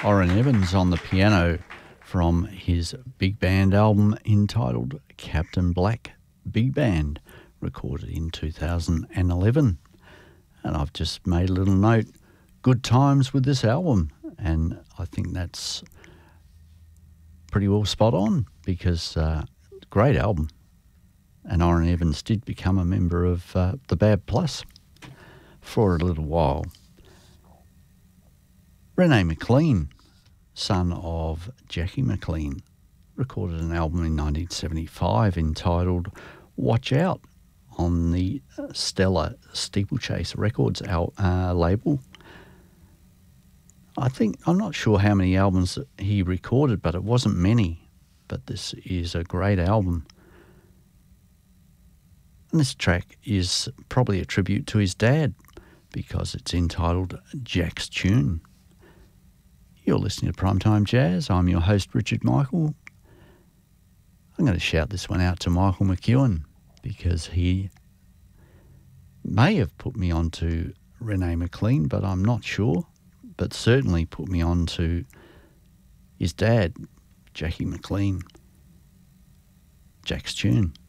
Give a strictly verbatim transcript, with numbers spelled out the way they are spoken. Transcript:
Orrin Evans on the piano from his big band album entitled Captain Black Big Band, recorded in two thousand eleven. And I've just made a little note, good times with this album, and I think that's pretty well spot on because uh, great album. And Orrin Evans did become a member of uh, the Bad Plus for a little while. René McLean, son of Jackie McLean, recorded an album in nineteen seventy-five entitled Watch Out on the Stellar Steeplechase Records al- uh, label. I think, I'm not sure how many albums he recorded, but it wasn't many. But this is a great album. And this track is probably a tribute to his dad because it's entitled Jack's Tune. You're listening to Primetime Jazz. I'm your host, Richard Michael. I'm going to shout this one out to Michael McEwen because he may have put me on to René McLean, but I'm not sure. But certainly put me on to his dad, Jackie McLean. Jack's Tune.